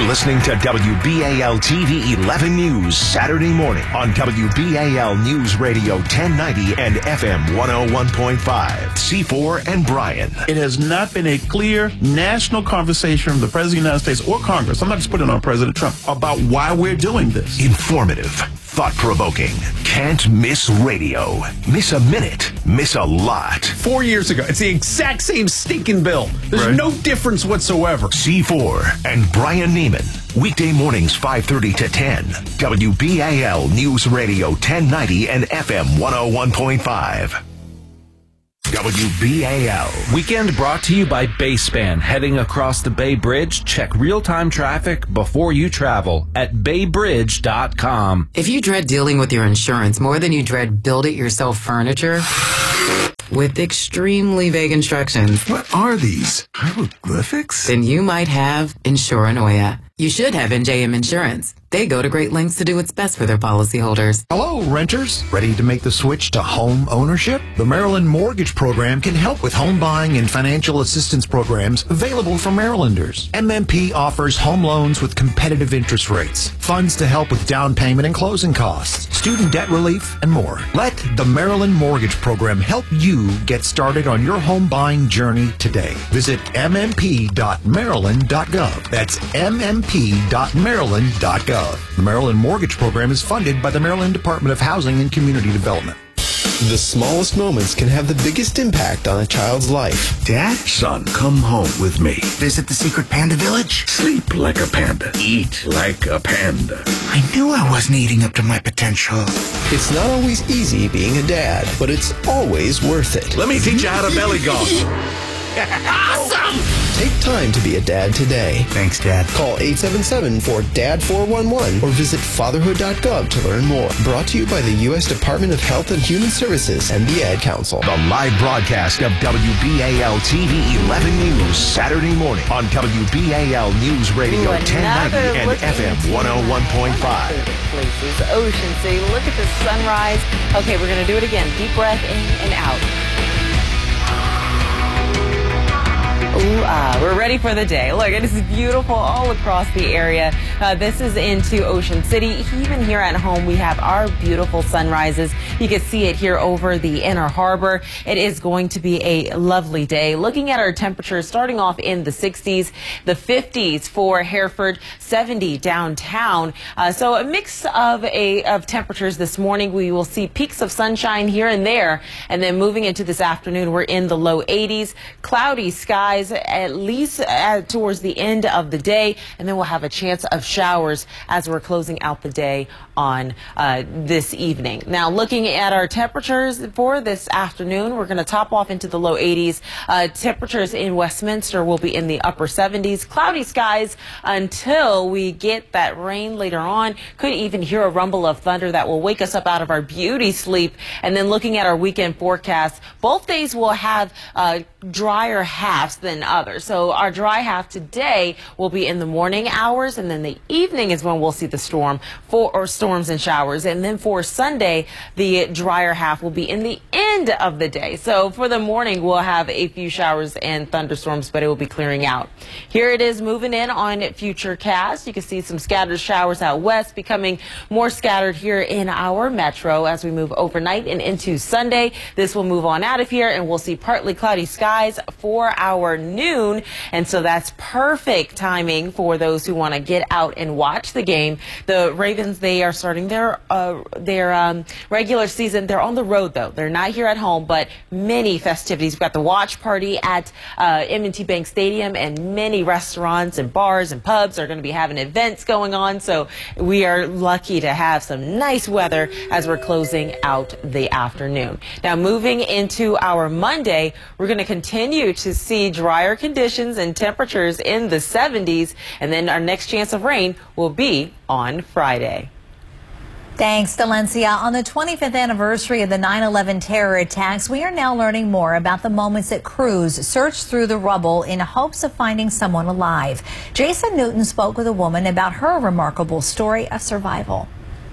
listening to WBAL TV 11 News Saturday morning on WBAL News Radio 1090 and FM 101.5. C4 and Bryan. It has not been a clear national conversation from the President of the United States or Congress, I'm not just putting it on President Trump, about why we're doing this. Informative, thought-provoking, can't miss radio. Miss a minute, miss a lot. 4 years ago, it's the exact same stinking bill. There's no difference whatsoever. C4 and Bryan Neiman. Weekday mornings 5:30 to 10. WBAL News Radio 1090 and FM 101.5. WBAL. Weekend brought to you by Bayspan. Heading across the Bay Bridge, check real-time traffic before you travel at baybridge.com. If you dread dealing with your insurance more than you dread build-it-yourself furniture with extremely vague instructions, what are these? Hieroglyphics? Then you might have Insuranoia. You should have NJM Insurance. They go to great lengths to do what's best for their policyholders. Hello, renters. Ready to make the switch to home ownership? The Maryland Mortgage Program can help with home buying and financial assistance programs available for Marylanders. MMP offers home loans with competitive interest rates, funds to help with down payment and closing costs, student debt relief, and more. Let the Maryland Mortgage Program help you get started on your home buying journey today. Visit mmp.maryland.gov. That's mmp.maryland.gov. The Maryland Mortgage Program is funded by the Maryland Department of Housing and Community Development. The smallest moments can have the biggest impact on a child's life. Dad? Son, come home with me. Visit the secret panda village? Sleep like a panda. Eat like a panda. I knew I wasn't eating up to my potential. It's not always easy being a dad, but it's always worth it. Let me teach you how to belly golf. Awesome! Take time to be a dad today. Thanks, Dad. Call 877-4DAD-411 or visit fatherhood.gov to learn more. Brought to you by the U.S. Department of Health and Human Services and the Ad Council. The live broadcast of WBAL TV 11 News Saturday morning on WBAL News Radio 1090 and FM 101.5. Places, Ocean City. Look at the sunrise. Okay, we're going to do it again. Deep breath in and out. We're ready for the day. Look, it is beautiful all across the area. This is into Ocean City. Even here at home, we have our beautiful sunrises. You can see it here over the Inner Harbor. It is going to be a lovely day. Looking at our temperatures, starting off in the 60s, the 50s for Hereford, 70 downtown. So a mix of temperatures this morning. We will see peaks of sunshine here and there. And then moving into this afternoon, we're in the low 80s. Cloudy skies at least towards the end of the day, and then we'll have a chance of showers as we're closing out the day on this evening. Now, looking at our temperatures for this afternoon, we're going to top off into the low 80s. Temperatures in Westminster will be in the upper 70s. Cloudy skies until we get that rain later on. Could even hear a rumble of thunder that will wake us up out of our beauty sleep. And then looking at our weekend forecast, both days will have drier halves than others. So our dry half today will be in the morning hours, and then the evening is when we'll see the storms and showers. And then for Sunday, the drier half will be in the end of the day. So for the morning, we'll have a few showers and thunderstorms, but it will be clearing out. Here it is moving in on Futurecast. You can see some scattered showers out west, becoming more scattered here in our metro as we move overnight and into Sunday. This will move on out of here, and we'll see partly cloudy skies for our noon. And so that's perfect timing for those who want to get out and watch the game. The Ravens, they are starting their regular season. They're on the road, though. They're not here at home, but many festivities. We've got the watch party at M&T Bank Stadium, and many restaurants and bars and pubs are going to be having events going on. So we are lucky to have some nice weather as we're closing out the afternoon. Now, moving into our Monday, we're going to continue to see drier conditions and temperatures in the 70s, and then our next chance of rain will be on Friday. Thanks, Delencia. On the 25th anniversary of the 9/11 terror attacks, we are now learning more about the moments that crews searched through the rubble in hopes of finding someone alive. Jason Newton spoke with a woman about her remarkable story of survival.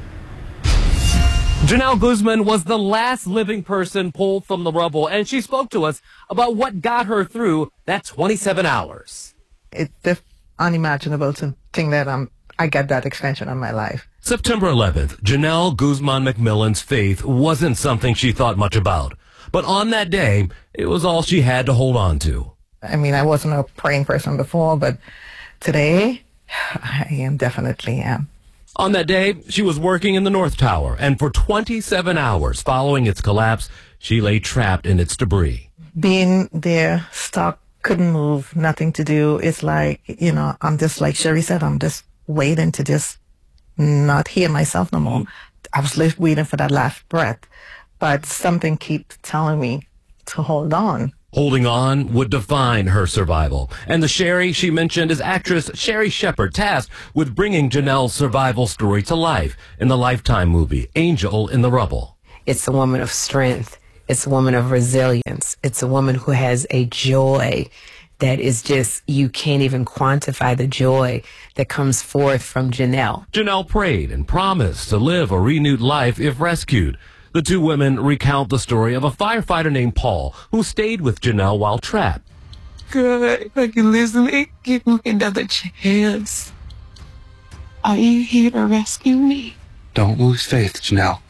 Janelle Guzman was the last living person pulled from the rubble, and she spoke to us about what got her through that 27 hours. It's unimaginable to think that I get that extension of my life. September 11th, Janelle Guzman McMillan's faith wasn't something she thought much about. But on that day, it was all she had to hold on to. I mean, I wasn't a praying person before, but today, I definitely am. On that day, she was working in the North Tower, and for 27 hours following its collapse, she lay trapped in its debris. Being there, stuck, couldn't move, nothing to do. It's like, you know, I'm just, like Sherry said, I'm just waiting to just not hear myself no more. I was waiting for that last breath, but something keeps telling me to hold on. Holding on would define her survival. And the Sherry she mentioned is actress Sherry Shepherd, tasked with bringing Janelle's survival story to life in the Lifetime movie, Angel in the Rubble. It's a woman of strength. It's a woman of resilience. It's a woman who has a joy that is just, you can't even quantify the joy that comes forth from Janelle. Janelle prayed and promised to live a renewed life if rescued. The two women recount the story of a firefighter named Paul who stayed with Janelle while trapped. Good. If I can listen, give me another chance. Are you here to rescue me? Don't lose faith, Janelle.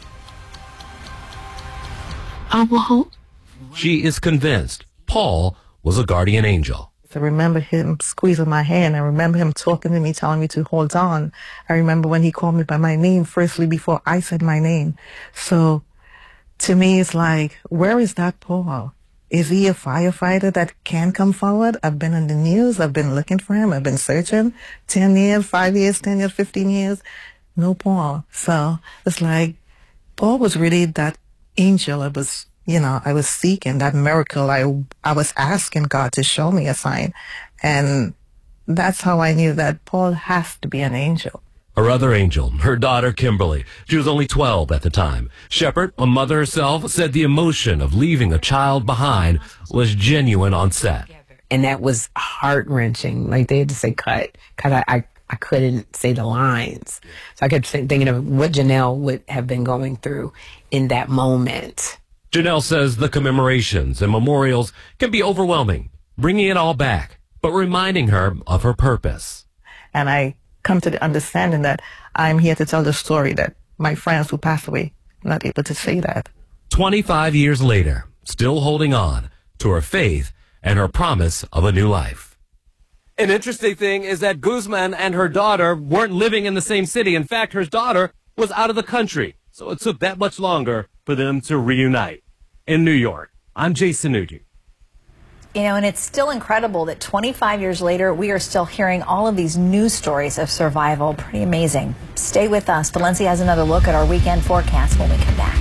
I won't. She is convinced Paul was a guardian angel. I remember him squeezing my hand. I remember him talking to me, telling me to hold on. I remember when he called me by my name, firstly, before I said my name. So to me, it's like, where is that Paul? Is he a firefighter that can come forward? I've been in the news. I've been looking for him. I've been searching 10 years, 5 years, 10 years, 15 years. No Paul. So it's like, Paul was really that angel. I was seeking that miracle. I was asking God to show me a sign. And that's how I knew that Paul has to be an angel. Her other angel, her daughter Kimberly. She was only 12 at the time. Shepherd, a mother herself, said the emotion of leaving a child behind was genuine on set. And that was heart-wrenching. Like, they had to say cut. Because I couldn't say the lines. So I kept thinking of what Janelle would have been going through in that moment. Janelle says the commemorations and memorials can be overwhelming, bringing it all back, but reminding her of her purpose. And I come to the understanding that I'm here to tell the story that my friends who passed away are not able to say that. 25 years later, still holding on to her faith and her promise of a new life. An interesting thing is that Guzman and her daughter weren't living in the same city. In fact, her daughter was out of the country, so it took that much longer for them to reunite. In New York, I'm Jason Nugent. You know, and it's still incredible that 25 years later, we are still hearing all of these news stories of survival. Pretty amazing. Stay with us. Valencia has another look at our weekend forecast when we come back.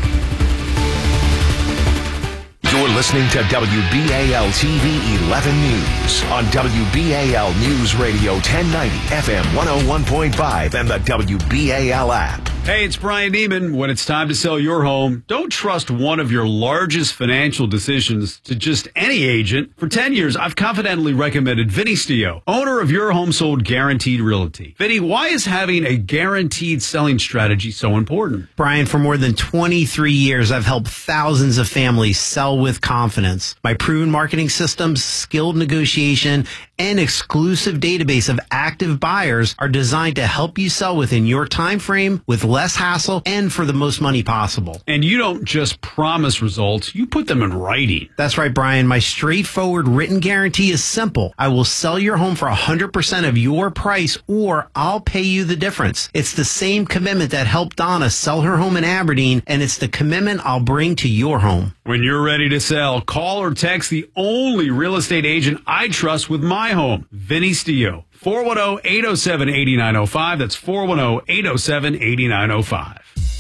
You're listening to WBAL TV 11 News on WBAL News Radio 1090 FM 101.5 and the WBAL app. Hey, it's Brian Neiman. When it's time to sell your home, don't trust one of your largest financial decisions to just any agent. For 10 years, I've confidently recommended Vinny Stio, owner of Your Home Sold Guaranteed Realty. Vinny, why is having a guaranteed selling strategy so important? Brian, for more than 23 years, I've helped thousands of families sell with confidence. My proven marketing systems, skilled negotiation, and exclusive database of active buyers are designed to help you sell within your time frame with less hassle and for the most money possible. And you don't just promise results, you put them in writing. That's right, Brian. My straightforward written guarantee is simple. I will sell your home for 100% of your price, or I'll pay you the difference. It's the same commitment that helped Donna sell her home in Aberdeen, and it's the commitment I'll bring to your home. When you're ready to sell, call or text the only real estate agent I trust with my home, Vinny Stio. 410-807-8905. That's 410-807-8905.